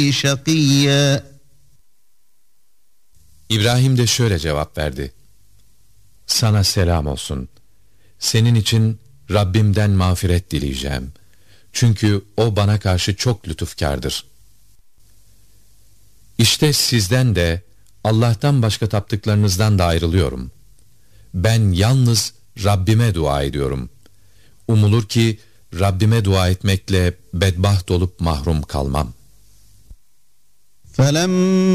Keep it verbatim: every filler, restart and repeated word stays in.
شقيا. İbrahim de şöyle cevap verdi: Sana selam olsun. Senin için Rabbimden mağfiret dileyeceğim. Çünkü o bana karşı çok lütufkârdır. İşte sizden de Allah'tan başka taptıklarınızdan da ayrılıyorum. Ben yalnız Rabbime dua ediyorum. Umulur ki Rabbime dua etmekle bedbaht olup mahrum kalmam. فَلَمَّا